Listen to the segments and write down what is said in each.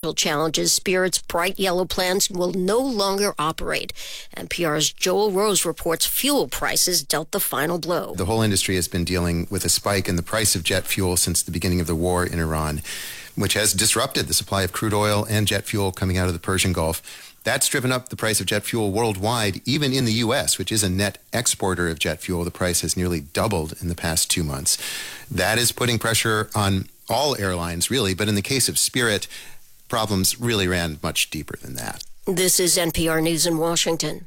technical challenges, Spirit's bright yellow plans will no longer operate. NPR's Joel Rose reports fuel prices dealt the final blow. The whole industry has been dealing with a spike in the price of jet fuel since the beginning of the war in Iran, which has disrupted the supply of crude oil and jet fuel coming out of the Persian Gulf. That's driven up the price of jet fuel worldwide. Even in the U.S., which is a net exporter of jet fuel, the price has nearly doubled in the past 2 months. That is putting pressure on all airlines, really, but in the case of Spirit, problems really ran much deeper than that. This is NPR News in Washington.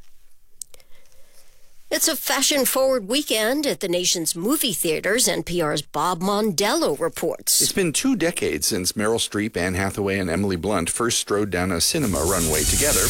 It's a fashion-forward weekend at the nation's movie theaters, NPR's Bob Mondello reports. It's been 2 decades since Meryl Streep, Anne Hathaway, and Emily Blunt first strode down a cinema runway together.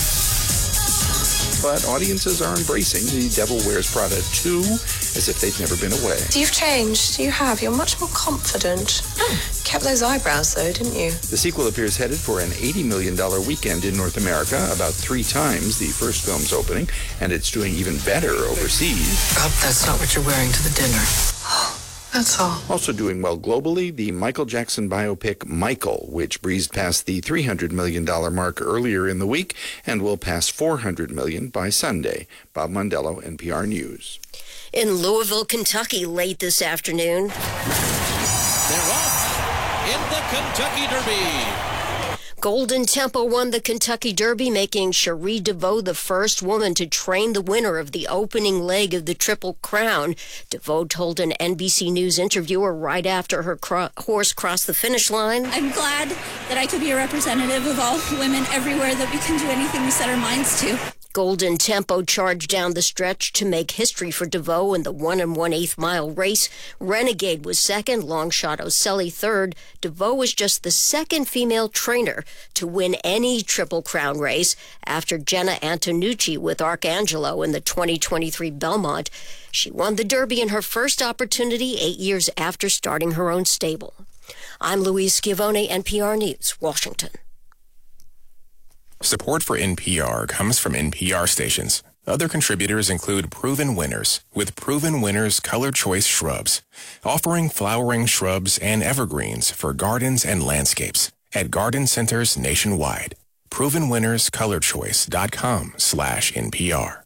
But audiences are embracing The Devil Wears Prada 2 as if they'd never been away. You've changed. You have. You're much more confident. Kept those eyebrows, though, didn't you? The sequel appears headed for an $80 million weekend in North America, about 3 times the first film's opening, and it's doing even better overseas. I hope that's not what you're wearing to the dinner. That's all. Also doing well globally, the Michael Jackson biopic Michael, which breezed past the $300 million mark earlier in the week and will pass $400 million by Sunday. Bob Mondello, NPR News. In Louisville, Kentucky, late this afternoon. They're off in the Kentucky Derby. Golden Tempo won the Kentucky Derby, making Cherie DeVoe the first woman to train the winner of the opening leg of the Triple Crown. DeVoe told an NBC News interviewer right after her horse crossed the finish line. I'm glad that I could be a representative of all women everywhere, that we can do anything we set our minds to. Golden Tempo charged down the stretch to make history for DeVoe in the 1 1/8 mile race. Renegade was second, Longshot Oselli third. DeVoe was just the second female trainer to win any Triple Crown race after Jenna Antonucci with Arcangelo in the 2023 Belmont. She won the Derby in her first opportunity 8 years after starting her own stable. I'm Louise Schiavone, NPR News, Washington. Support for NPR comes from NPR stations. Other contributors include Proven Winners, with Proven Winners Color Choice Shrubs, offering flowering shrubs and evergreens for gardens and landscapes at garden centers nationwide. ProvenWinnersColorChoice.com/NPR.